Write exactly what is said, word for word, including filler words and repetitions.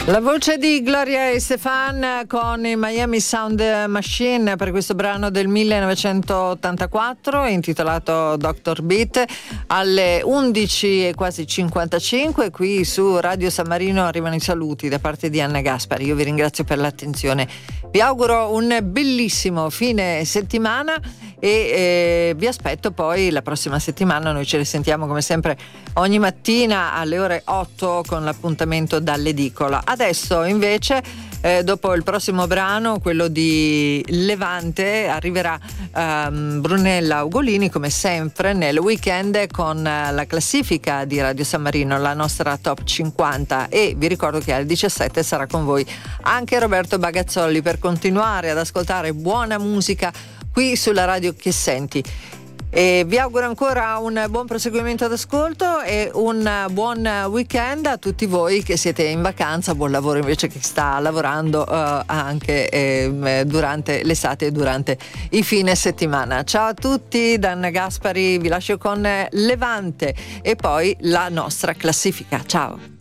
La voce di Gloria Estefan con i Miami Sound Machine per questo brano del millenovecentottantaquattro intitolato doctor Beat, alle undici e quasi cinquantacinque qui su Radio San Marino arrivano i saluti da parte di Anna Gaspari. Io vi ringrazio per l'attenzione, vi auguro un bellissimo fine settimana e eh, vi aspetto poi la prossima settimana. Noi ce le sentiamo come sempre ogni mattina alle ore otto con l'appuntamento dall'edicola. Adesso invece eh, dopo il prossimo brano, quello di Levante, arriverà ehm, Brunella Ugolini come sempre nel weekend con la classifica di Radio San Marino, la nostra top cinquanta, e vi ricordo che alle diciassette sarà con voi anche Roberto Bagazzolli per continuare ad ascoltare buona musica qui sulla radio che senti. E vi auguro ancora un buon proseguimento d'ascolto e un buon weekend a tutti voi che siete in vacanza. Buon lavoro invece chi sta lavorando uh, anche eh, durante l'estate e durante i fine settimana. Ciao a tutti da Anna Gaspari, vi lascio con Levante e poi la nostra classifica. Ciao.